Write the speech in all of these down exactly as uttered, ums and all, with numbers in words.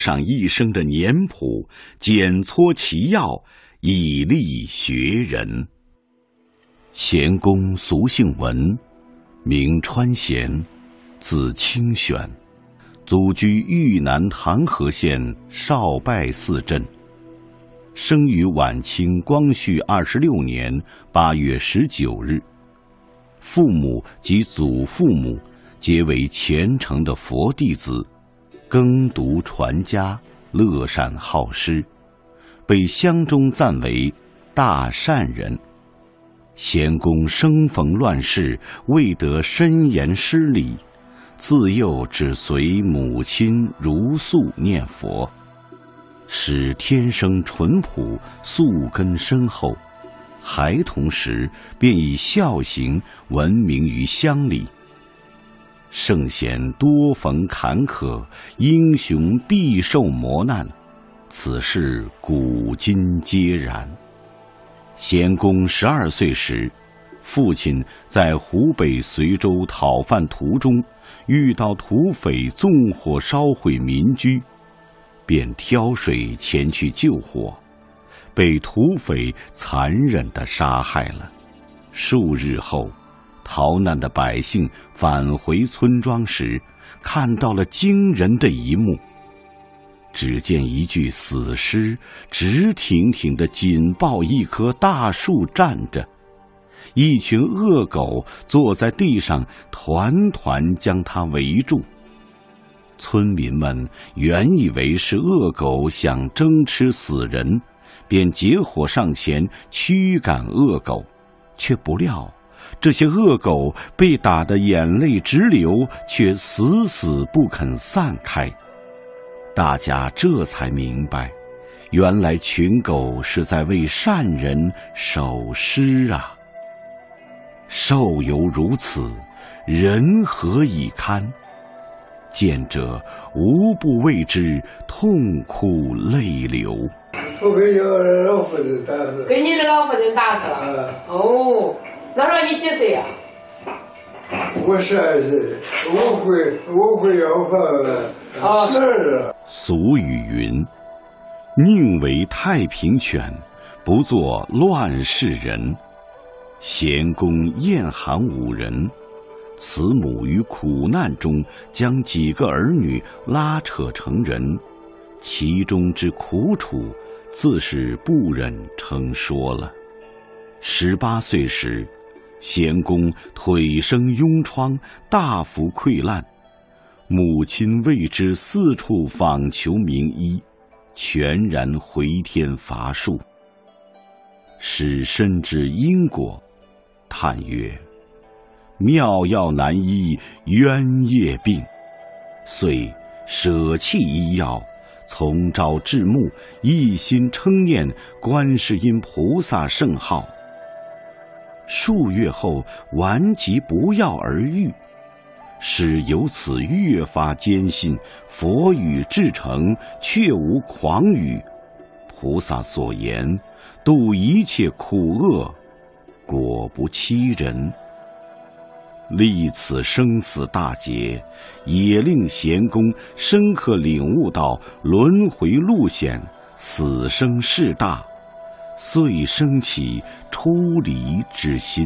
上一生的年谱，检撮其要，以利学人。贤公俗姓文，名川贤，字清玄，祖居豫南唐河县少拜寺镇。生于晚清光绪二十六年八月十九日，父母及祖父母皆为虔诚的佛弟子，耕读传家，乐善好施，被乡中赞为大善人。贤公生逢乱世，未得深研诗礼，自幼只随母亲如素念佛，使天生淳朴，素根深厚。孩童时便以孝行闻名于乡里。圣贤多逢坎坷，英雄必受磨难，此事古今皆然。贤公十二岁时，父亲在湖北随州讨饭途中遇到土匪纵火烧毁民居，便挑水前去救火，被土匪残忍地杀害了。数日后，逃难的百姓返回村庄时，看到了惊人的一幕。只见一具死尸直挺挺地紧抱一棵大树站着，一群恶狗坐在地上团团将它围住。村民们原以为是恶狗想争吃死人，便结伙上前驱赶恶狗，却不料这些恶狗被打得眼泪直流，却死死不肯散开。大家这才明白，原来群狗是在为善人守尸啊！兽犹如此，人何以堪？见者无不为之痛哭泪流。 我给我老夫人打死， 给你的老夫人打死了。 啊、 哦，那时候你几岁呀、 啊？我十二岁，我会我会要饭，十二了。 俗语云：“宁为太平犬，不做乱世人。”贤公厌寒五人，慈母于苦难中将几个儿女拉扯成人，其中之苦楚，自是不忍称说了。十八岁时，贤公腿生痈疮，大幅溃烂，母亲为之四处访求名医，全然回天乏术。使深知因果，叹曰：“妙药难医冤业病。”遂舍弃医药，从朝至暮，一心称念观世音菩萨圣号。数月后，顽疾不药而愈，使由此越发坚信佛语至诚，确无诳语。菩萨所言，度一切苦厄，果不欺人。历此生死大劫，也令贤公深刻领悟到轮回路险，死生事大，遂生起出离之心。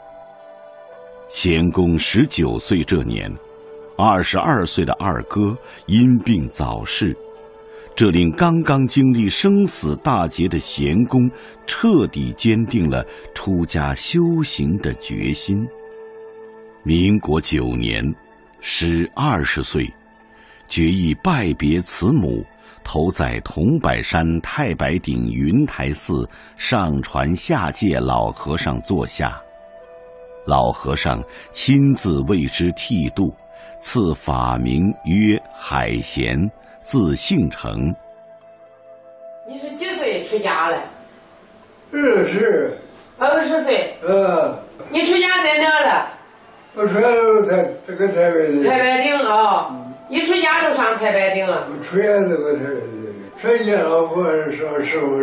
贤公十九岁这年，二十二岁的二哥因病早逝，这令刚刚经历生死大劫的贤公彻底坚定了出家修行的决心。民国九年，时二十岁，决意拜别慈母，投在桐柏山太白顶云台寺上传下界老和尚座下。老和尚亲自为之剃度，赐法名曰海贤，字姓成。 你是几岁出家了？ 二十。 二十岁。 呃。 你出家在哪了？ 我出家都台这个台北的。 太白顶啊、哦！你出家都上太白顶了？ 我出家这个台北的，出家老和尚师傅。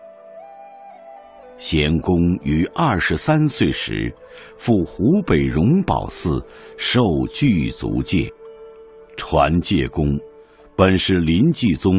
贤公于二十三岁时，赴湖北荣宝寺受具足戒。传戒功本是临济宗